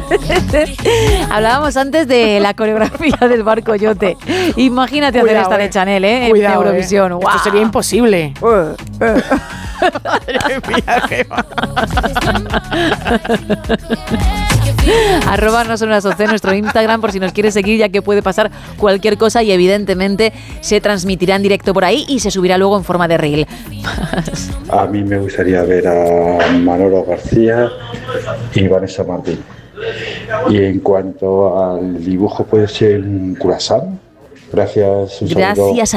Hablábamos antes de la coreografía del Bar Coyote. Imagínate hacer esta de Chanel, en Eurovisión. Esto sería imposible. Madre mía, Gemma. @ no son unas OC, nuestro Instagram, por si nos quieres seguir, ya que puede pasar cualquier cosa y evidentemente se transmitirá en directo por ahí y se subirá luego en forma de reel. A mí me gustaría ver a Manolo García y Vanessa Martín. Y en cuanto al dibujo, puede ser un croissant. Gracias. Un saludo. Gracias a